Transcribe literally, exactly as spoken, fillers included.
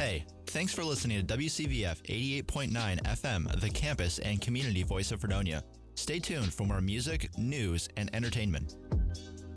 Hey, thanks for listening to W C V F eighty-eight point nine F M, the campus and community voice of Fredonia. Stay tuned for more music, news, and entertainment.